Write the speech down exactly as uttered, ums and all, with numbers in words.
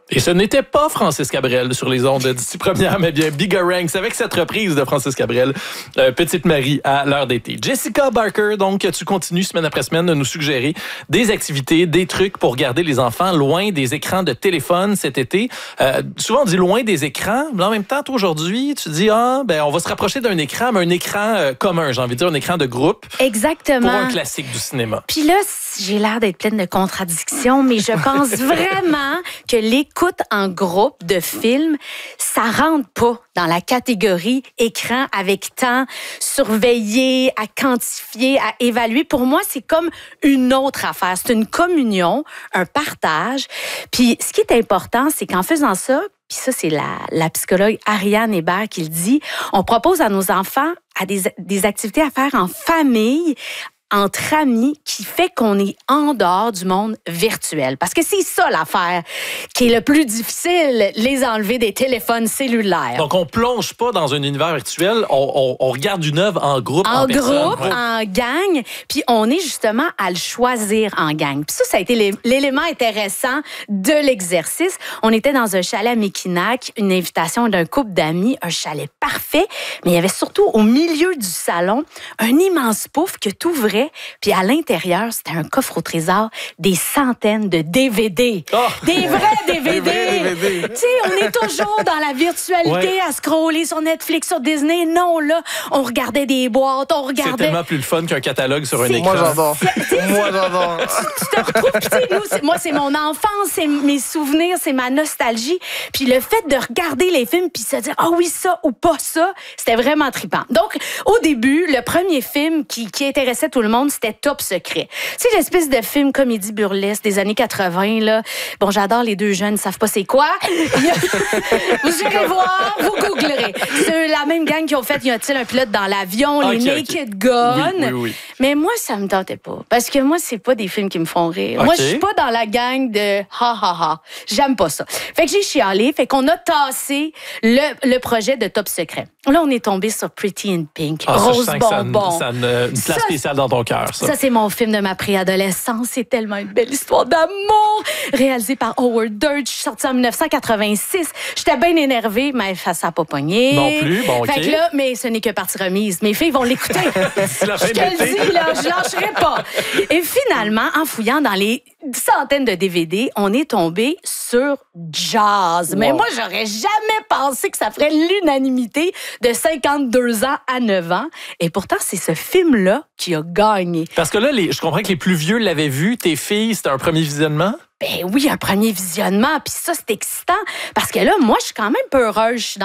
Et ce n'était pas Francis Cabrel sur les ondes d'ici première, mais bien Bigarang. C'est avec cette reprise de Francis Cabrel, euh, Petite Marie à l'heure d'été. Jessica Barker, donc, tu continues semaine après semaine de nous suggérer des activités, des trucs pour garder les enfants loin des écrans de téléphone cet été. Euh, souvent, on dit loin des écrans, mais en même temps, toi, aujourd'hui, tu dis, ah, ben, on va se rapprocher d'un écran, mais un écran euh, commun, j'ai envie de dire, un écran de groupe. Exactement. Pour un classique du cinéma. Puis là, j'ai l'air d'être pleine de contradictions, mais je pense vraiment que l'écoute en groupe de films, ça rentre pas dans la catégorie écran avec temps, surveillé, à quantifier, à évaluer. Pour moi, c'est comme une autre affaire. C'est une communion, un partage. Puis ce qui est important, c'est qu'en faisant ça, puis ça, c'est la, la psychologue Ariane Hébert qui le dit, on propose à nos enfants à des, des activités à faire en famille, entre amis, qui fait qu'on est en dehors du monde virtuel. Parce que c'est ça l'affaire qui est le plus difficile, les enlever des téléphones cellulaires. Donc, on plonge pas dans un univers virtuel, on, on, on regarde une œuvre en groupe, en, en groupe, ouais. en gang, puis on est justement à le choisir en gang. Puis ça, ça a été l'élément intéressant de l'exercice. On était dans un chalet à Mekinac, une invitation d'un couple d'amis, un chalet parfait, mais il y avait surtout au milieu du salon un immense pouf que tu ouvrais. Puis à l'intérieur, c'était un coffre au trésor, des centaines de D V D. Oh. Des vrais D V D. D V D. Tu sais, on est toujours dans la virtualité, ouais. à scroller sur Netflix, sur Disney. Non, là, on regardait des boîtes, on regardait... C'est tellement plus le fun qu'un catalogue sur un écran. Moi, j'adore. Moi, j'adore. Tu te retrouves, tu sais, nous, c'est, moi, c'est mon enfance, c'est mes souvenirs, c'est ma nostalgie. Puis le fait de regarder les films puis se dire, ah oui, ça ou pas ça, c'était vraiment trippant. Donc, au début, le premier film qui, qui intéressait tout le monde, c'était Top Secret. C'est l'espèce de film comédie burlesque des années quatre-vingts, là. Bon, j'adore les deux jeunes, ils savent pas c'est quoi. Vous irez voir, vous googlerez. C'est la même gang qui ont fait, y a-t-il un pilote dans l'avion, okay, les Naked okay. Gun. Oui, oui, oui. Mais moi, ça me tentait pas. Parce que moi, c'est pas des films qui me font rire. Okay. Moi, je suis pas dans la gang de ha ha ha. J'aime pas ça. Fait que j'ai chialé, fait qu'on a tassé le, le projet de Top Secret. Là, on est tombé sur Pretty in Pink, ah, Rose ça, Bonbon. Ça, ça, une, une place ça, spéciale dans ton cœur, ça. Ça, c'est mon film de ma préadolescence. C'est tellement une belle histoire d'amour. Réalisé par Howard Deutsch, sorti en dix-neuf cent quatre-vingt-six. J'étais bien énervée, mais ça n'a pas pogné. Non plus, bon, OK. Fait que là, mais ce n'est que partie remise. Mes filles vont l'écouter. Je te le dis, là, je lâcherai pas. Et finalement, en fouillant dans les centaines de D V D, on est tombé sur Jaws. Wow. Mais moi, j'aurais jamais pensé que ça ferait l'unanimité de cinquante-deux ans à neuf ans. Et pourtant, c'est ce film-là qui a gagné. Parce que là, les, je comprends que les plus vieux l'avaient vu. Tes filles, c'était un premier visionnement? Ben oui, un premier visionnement. Puis ça, c'est excitant. Parce que là, moi, je suis quand même peu heureuse. Je suis dans